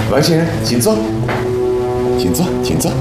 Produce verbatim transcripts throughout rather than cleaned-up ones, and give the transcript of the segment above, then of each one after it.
王先生，请坐，请坐，请坐。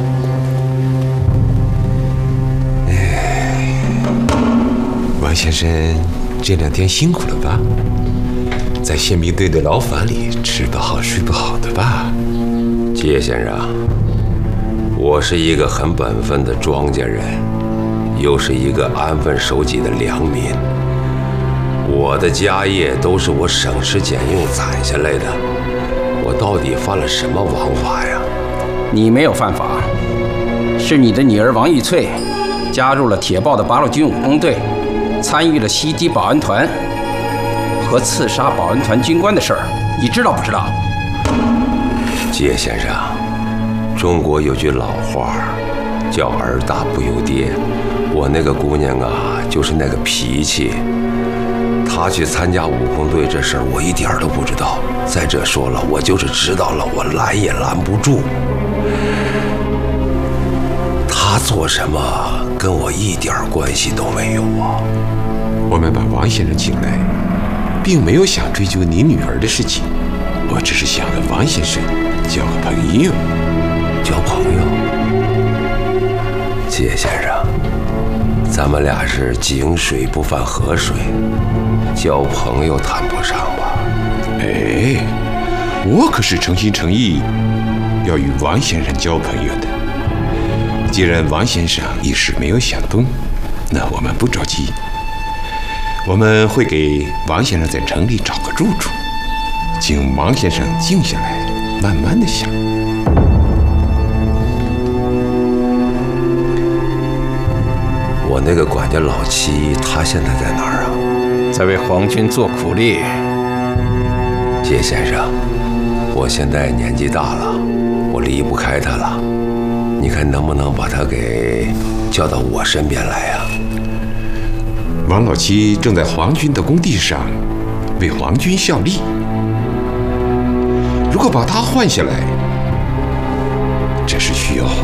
哎，王先生这两天辛苦了吧？在宪兵队的牢房里吃不好睡不好的吧？ 叶先生，我是一个很本分的庄稼人，又是一个安分守己的良民。我的家业都是我省吃俭用攒下来的，我到底犯了什么王法呀？ 你没有犯法，是你的女儿王玉翠加入了铁豹的八路军武工队，参与了袭击保安团和刺杀保安团军官的事儿，你知道不知道？ 叶先生，中国有句老话叫儿大不由爹，我那个姑娘啊，就是那个脾气。她去参加武工队这事儿，我一点都不知道。再者说了，我就是知道了，我拦也拦不住。她做什么跟我一点关系都没有啊！ 我们把王先生请来，并没有想追究你女儿的事情，我只是想和王先生交个朋友。 交朋友？叶先生，咱们俩是井水不犯河水，交朋友谈不上吧？ 哎，我可是诚心诚意要与王先生交朋友的。既然王先生一时没有想通，那我们不着急，我们会给王先生在城里找个住处，请王先生静下来，慢慢的想。 我那个管家老七，他现在在哪儿啊？ 在为皇军做苦力。 叶先生，我现在年纪大了，我离不开他了，你看能不能把他给叫到我身边来呀？ 王老七正在皇军的工地上为皇军效力，如果把他换下来，这是需要